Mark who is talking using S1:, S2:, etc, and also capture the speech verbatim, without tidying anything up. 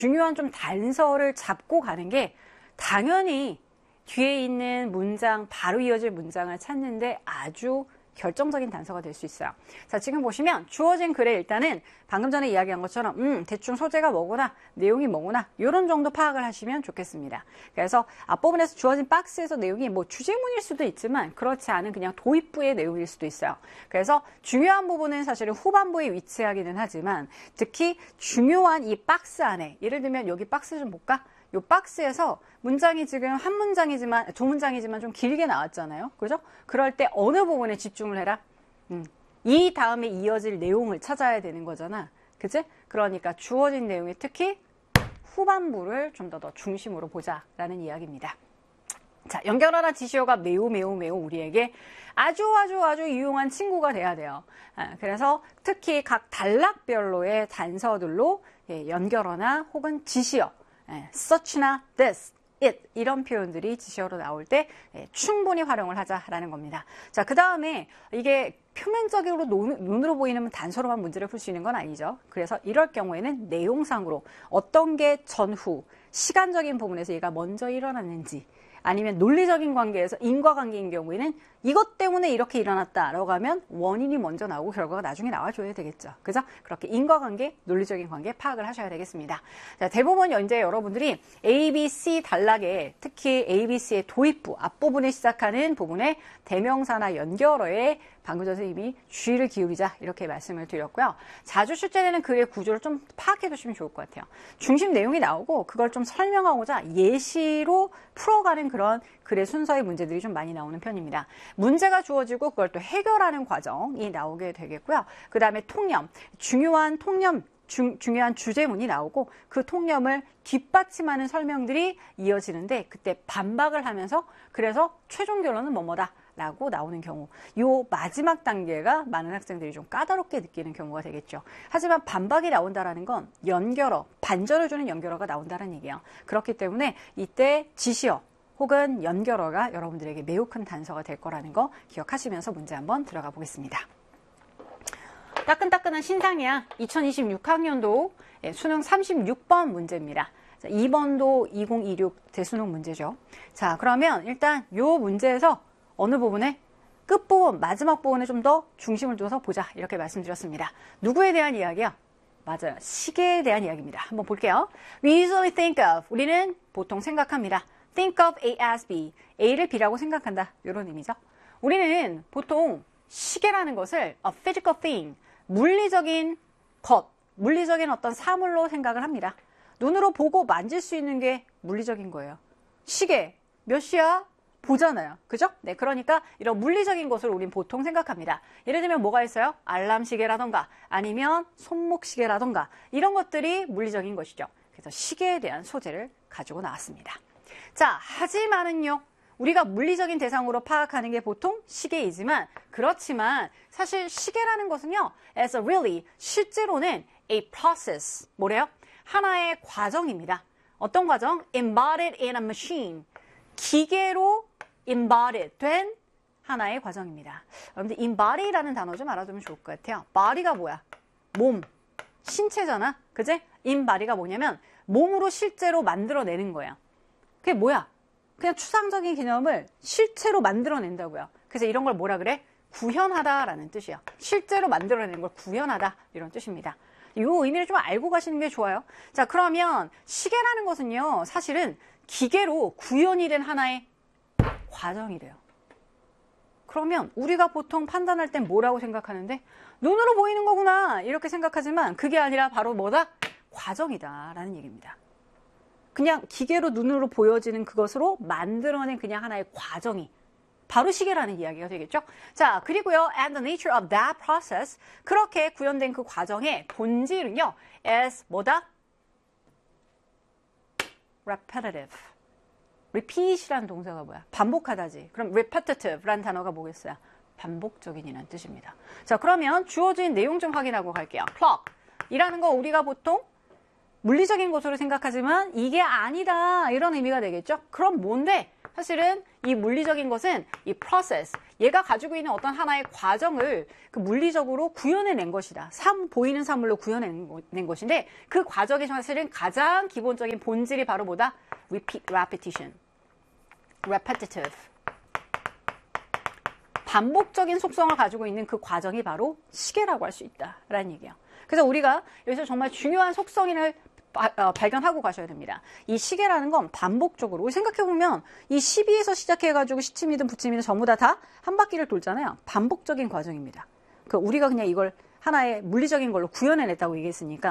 S1: 중요한 좀 단서를 잡고 가는 게 당연히 뒤에 있는 문장, 바로 이어질 문장을 찾는데 아주 결정적인 단서가 될 수 있어요. 자, 지금 보시면 주어진 글에 일단은 방금 전에 이야기한 것처럼 음, 대충 소재가 뭐구나, 내용이 뭐구나, 이런 정도 파악을 하시면 좋겠습니다. 그래서 앞부분에서 주어진 박스에서 내용이 뭐 주제문일 수도 있지만 그렇지 않은 그냥 도입부의 내용일 수도 있어요. 그래서 중요한 부분은 사실은 후반부에 위치하기는 하지만 특히 중요한 이 박스 안에, 예를 들면 여기 박스 좀 볼까? 이 박스에서 문장이 지금 한 문장이지만, 두 문장이지만 좀 길게 나왔잖아요. 그죠? 그럴 때 어느 부분에 집중을 해라? 음, 이 다음에 이어질 내용을 찾아야 되는 거잖아. 그치? 그러니까 주어진 내용이 특히 후반부를 좀 더 더 중심으로 보자라는 이야기입니다. 자, 연결하라 지시어가 매우 매우 매우 우리에게 아주 아주 아주 유용한 친구가 돼야 돼요. 아, 그래서 특히 각 단락별로의 단서들로 예, 연결어나 혹은 지시어, 예, such나 this, it 이런 표현들이 지시어로 나올 때 예, 충분히 활용을 하자라는 겁니다. 자, 그 다음에 이게 표면적으로 눈, 눈으로 보이는 단서로만 문제를 풀 수 있는 건 아니죠. 그래서 이럴 경우에는 내용상으로 어떤 게 전후, 시간적인 부분에서 얘가 먼저 일어났는지, 아니면 논리적인 관계에서 인과관계인 경우에는 이것 때문에 이렇게 일어났다라고 하면 원인이 먼저 나오고 결과가 나중에 나와줘야 되겠죠. 그죠? 그렇게 인과관계, 논리적인 관계 파악을 하셔야 되겠습니다. 자, 대부분 이제 여러분들이 A, B, C 단락에 특히 A, B, C의 도입부, 앞부분에 시작하는 부분에 대명사나 연결어에 방금 전 선생님이 주의를 기울이자 이렇게 말씀을 드렸고요. 자주 출제되는 글의 구조를 좀 파악해 두시면 좋을 것 같아요. 중심 내용이 나오고 그걸 좀 설명하고자 예시로 풀어가는 그런 글의 순서의 문제들이 좀 많이 나오는 편입니다. 문제가 주어지고 그걸 또 해결하는 과정이 나오게 되겠고요. 그 다음에 통념, 중요한 통념, 중, 중요한 주제문이 나오고 그 통념을 뒷받침하는 설명들이 이어지는데 그때 반박을 하면서 그래서 최종 결론은 뭐뭐다 라고 나오는 경우, 요 마지막 단계가 많은 학생들이 좀 까다롭게 느끼는 경우가 되겠죠. 하지만 반박이 나온다라는 건 연결어, 반전을 주는 연결어가 나온다는 얘기예요. 그렇기 때문에 이때 지시어 혹은 연결어가 여러분들에게 매우 큰 단서가 될 거라는 거 기억하시면서 문제 한번 들어가 보겠습니다. 따끈따끈한 신상이야. 이천이십육 학년도 수능 삼십육 번 문제입니다. 자, 이 번도 이천이십육 대수능 문제죠. 자, 그러면 일단 요 문제에서 어느 부분에? 끝부분, 마지막 부분에 좀 더 중심을 둬서 보자. 이렇게 말씀드렸습니다. 누구에 대한 이야기야? 맞아요. 시계에 대한 이야기입니다. 한번 볼게요. We usually think of. 우리는 보통 생각합니다. Think of A as B. A를 B라고 생각한다. 이런 의미죠. 우리는 보통 시계라는 것을 a physical thing, 물리적인 것, 물리적인 어떤 사물로 생각을 합니다. 눈으로 보고 만질 수 있는 게 물리적인 거예요. 시계, 몇 시야? 보잖아요. 그죠? 네, 그러니까 이런 물리적인 것을 우린 보통 생각합니다. 예를 들면 뭐가 있어요? 알람 시계라던가 아니면 손목 시계라던가 이런 것들이 물리적인 것이죠. 그래서 시계에 대한 소재를 가지고 나왔습니다. 자, 하지만은요. 우리가 물리적인 대상으로 파악하는 게 보통 시계이지만 그렇지만 사실 시계라는 것은요. as a really, 실제로는 a process, 뭐래요? 하나의 과정입니다. 어떤 과정? embodied in a machine. 기계로 embodied 된 하나의 과정입니다. 여러분들 embody라는 단어 좀 알아두면 좋을 것 같아요. body가 뭐야? 몸, 신체잖아. 그제? embody가 뭐냐면 몸으로 실제로 만들어내는 거예요. 그게 뭐야? 그냥 추상적인 개념을 실체로 만들어낸다고요. 그래서 이런 걸 뭐라 그래? 구현하다라는 뜻이에요. 실제로 만들어내는 걸 구현하다 이런 뜻입니다. 이 의미를 좀 알고 가시는 게 좋아요. 자, 그러면 시계라는 것은요. 사실은 기계로 구현이 된 하나의 과정이래요. 그러면 우리가 보통 판단할 땐 뭐라고 생각하는데 눈으로 보이는 거구나 이렇게 생각하지만 그게 아니라 바로 뭐다? 과정이다라는 얘기입니다. 그냥 기계로 눈으로 보여지는 그것으로 만들어낸 그냥 하나의 과정이 바로 시계라는 이야기가 되겠죠. 자, 그리고요. And the nature of that process. 그렇게 구현된 그 과정의 본질은요. as 뭐다? repetitive. repeat이라는 동사가 뭐야? 반복하다지. 그럼 repetitive라는 단어가 뭐겠어요? 반복적인이라는 뜻입니다. 자, 그러면 주어진 내용 좀 확인하고 갈게요. clock. 이라는 거 우리가 보통 물리적인 것으로 생각하지만 이게 아니다 이런 의미가 되겠죠. 그럼 뭔데? 사실은 이 물리적인 것은 이 process, 얘가 가지고 있는 어떤 하나의 과정을 그 물리적으로 구현해낸 것이다. 삶, 보이는 사물로 구현해낸 것인데 그 과정이 사실은 가장 기본적인 본질이 바로 뭐다? Repeat, repetition, repetitive. 반복적인 속성을 가지고 있는 그 과정이 바로 시계라고 할 수 있다라는 얘기예요. 그래서 우리가 여기서 정말 중요한 속성을 어, 발견하고 가셔야 됩니다. 이 시계라는 건 반복적으로 생각해보면 이 십이에서 시작해가지고 시침이든 부침이든 전부 다 다 한 바퀴를 돌잖아요. 반복적인 과정입니다. 그 우리가 그냥 이걸 하나의 물리적인 걸로 구현해냈다고 얘기했으니까